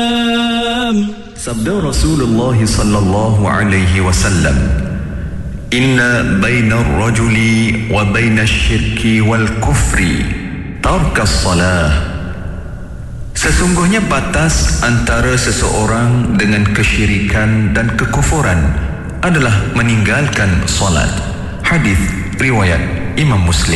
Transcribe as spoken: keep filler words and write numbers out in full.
Sabda Rasulullah sallallahu alaihi wasallam, inna baina ar-rajuli wa baina asy-syirki wal kufri tarkas salah. Sesungguhnya batas antara seseorang dengan kesyirikan dan kekufuran adalah meninggalkan salat. Hadis riwayat Imam Muslim.